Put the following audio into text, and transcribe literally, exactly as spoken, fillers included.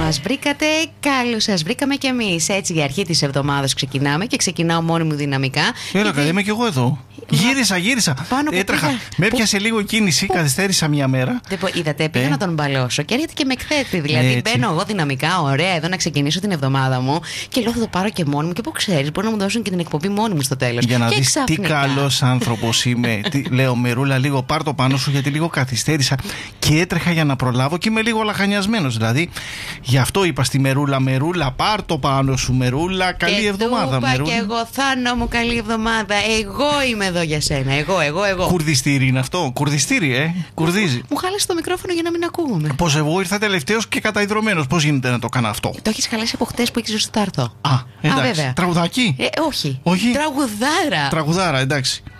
Μας βρήκατε, καλώς σας βρήκαμε κι εμείς. Έτσι για αρχή της εβδομάδας ξεκινάμε και ξεκινάω μόνη μου δυναμικά. Έλα, γιατί είμαι κι εγώ εδώ. Γύρισα, γύρισα. Έτρεχα. Πήγα... Με έπιασε λίγο κίνηση, που... καθυστέρησα μια μέρα. Είδατε, πήγα ε. να τον μπαλώσω και έρχεται και με εκθέτει. Δηλαδή, έτσι. Μπαίνω εγώ δυναμικά, ωραία, εδώ να ξεκινήσω την εβδομάδα μου και λέω θα το πάρω και μόνη μου. Και πού ξέρεις, μπορεί να μου δώσουν και την εκπομπή μόνη μου στο τέλος. Για να και δεις τι καλός άνθρωπος είμαι. τι, λέω, Μερούλα, λίγο πάρ' το πάνω σου, γιατί λίγο καθυστέρησα και έτρεχα για να προλάβω και είμαι λίγο λαχανιασμένος. Δηλαδή, γι' αυτό είπα στη Μερούλα, Μερούλα, πάρ' το πάνω σου, Μερούλα, καλή και εβδομάδα. Είπα Μερούλα. Και εγώ, Θάνο μου, καλή εβδομάδα. Εγώ είμαι εδώ για σένα. Εγώ, εγώ, εγώ. Κουρδιστήρι είναι αυτό. Κουρδιστήρι, ε. Κουρδίζει. Μου χάλασε το μικρόφωνο για να μην ακούγουμε. Πώς εγώ ήρθα τελευταίος και καταϊδρωμένος. Πώς γίνεται να το κάνω αυτό? Το έχεις χαλάσει από χτες που έχεις στο έρθω. Α, εντάξει. Α, βέβαια. Τραγουδάκι. Ε, όχι. όχι. Τραγουδάρα. Τραγουδάρα, εντάξει.